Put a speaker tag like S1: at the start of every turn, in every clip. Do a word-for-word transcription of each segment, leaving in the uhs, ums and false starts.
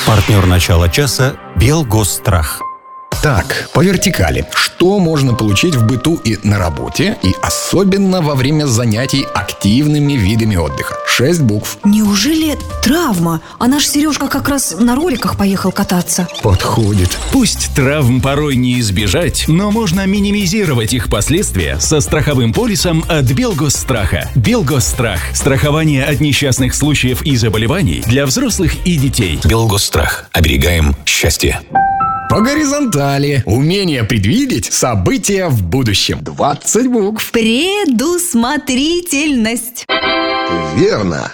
S1: Партнер начала часа «Белгосстрах».
S2: Так, по вертикали. Что можно получить в быту и на работе, и особенно во время занятий активными видами отдыха? Шесть букв.
S3: Неужели травма? А наш Сережка как раз на роликах поехал кататься.
S2: Подходит.
S4: Пусть травм порой не избежать, но можно минимизировать их последствия со страховым полисом от Белгосстраха. Белгосстрах. Страхование от несчастных случаев и заболеваний для взрослых и детей.
S5: Белгосстрах. Оберегаем счастье.
S2: По горизонтали. Умение предвидеть события в будущем. двадцать букв.
S3: Предусмотрительность.
S6: Верно.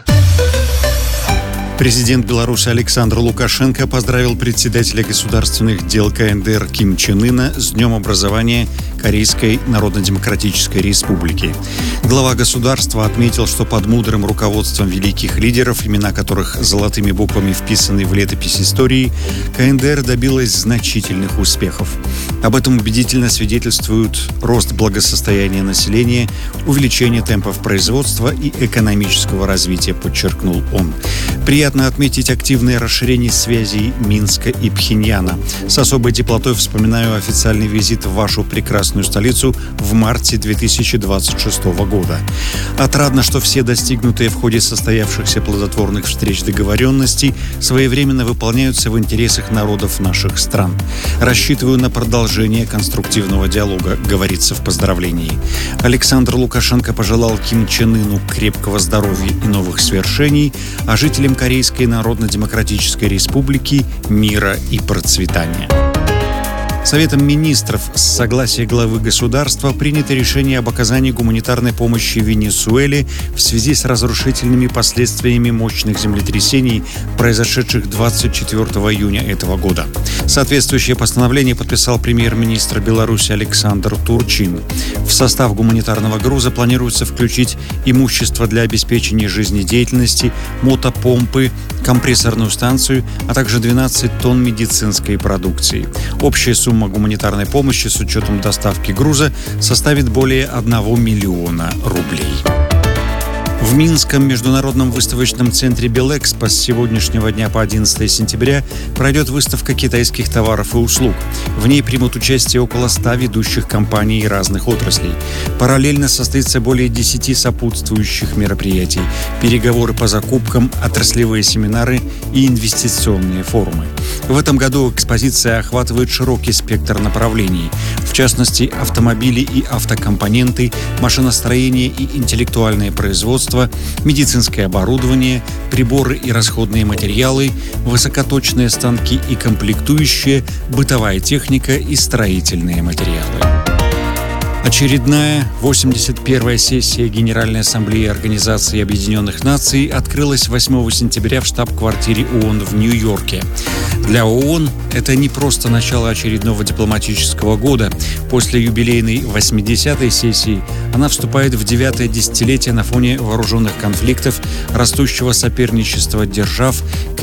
S7: Президент Беларуси Александр Лукашенко поздравил председателя государственных дел КНДР Ким Чен Ына с Днем образования Корейской Народно-Демократической Республики. Глава государства отметил, что под мудрым руководством великих лидеров, имена которых золотыми буквами вписаны в летопись истории, КНДР добилась значительных успехов. Об этом убедительно свидетельствуют рост благосостояния населения, увеличение темпов производства и экономического развития, подчеркнул он. Приятно отметить активное расширение связей Минска и Пхеньяна. С особой теплотой вспоминаю официальный визит в вашу прекрасную столицу в марте две тысячи двадцать шестого года. Отрадно, что все достигнутые в ходе состоявшихся плодотворных встреч договоренностей своевременно выполняются в интересах народов наших стран. Рассчитываю на продолжение конструктивного диалога, говорится в поздравлении. Александр Лукашенко пожелал Ким Чен Ыну крепкого здоровья и новых свершений, а жителям Корейской Народно-Демократической Республики мира и процветания. Советом министров с согласия главы государства принято решение об оказании гуманитарной помощи Венесуэле в связи с разрушительными последствиями мощных землетрясений, произошедших двадцать четвёртого июня этого года. Соответствующее постановление подписал премьер-министр Беларуси Александр Турчин. В состав гуманитарного груза планируется включить имущество для обеспечения жизнедеятельности, мотопомпы, компрессорную станцию, а также двенадцать тонн медицинской продукции. Общая сумма Сумма гуманитарной помощи с учетом доставки груза составит более одного миллиона рублей. В Минском международном выставочном центре «Белэкспо» с сегодняшнего дня по одиннадцатое сентября пройдет выставка китайских товаров и услуг. В ней примут участие около ста ведущих компаний разных отраслей. Параллельно состоится более десяти сопутствующих мероприятий, переговоры по закупкам, отраслевые семинары и инвестиционные форумы. В этом году экспозиция охватывает широкий спектр направлений, в частности, автомобили и автокомпоненты, машиностроение и интеллектуальное производство, медицинское оборудование, приборы и расходные материалы, высокоточные станки и комплектующие, бытовая техника и строительные материалы. Очередная восемьдесят первая сессия Генеральной Ассамблеи Организации Объединенных Наций открылась восьмого сентября в штаб-квартире ООН в Нью-Йорке. Для ООН это не просто начало очередного дипломатического года. После юбилейной восьмидесятой сессии она вступает в девятое десятилетие на фоне вооруженных конфликтов, растущего соперничества держав,